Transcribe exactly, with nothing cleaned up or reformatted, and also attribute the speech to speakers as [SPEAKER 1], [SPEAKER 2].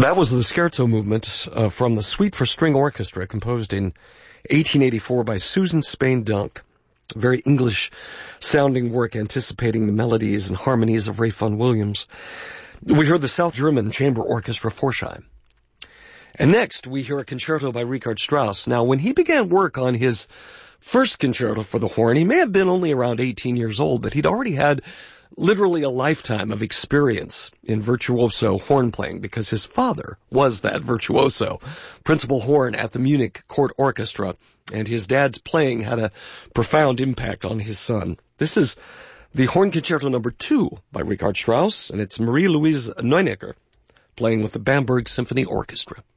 [SPEAKER 1] That was the Scherzo movement uh, from the Suite for String Orchestra, composed in eighteen eighty-four by Susan Spain Dunk. A very English-sounding work anticipating the melodies and harmonies of Ray Vaughan Williams. We heard the South German Chamber Orchestra Forsheim. And next, we hear a concerto by Richard Strauss. Now, when he began work on his first concerto for the horn, he may have been only around eighteen years old, but he'd already had literally a lifetime of experience in virtuoso horn playing because his father was that virtuoso, principal horn at the Munich Court Orchestra, and his dad's playing had a profound impact on his son. This is the Horn Concerto number two by Richard Strauss, and it's Marie-Louise Neunecker playing with the Bamberg Symphony Orchestra.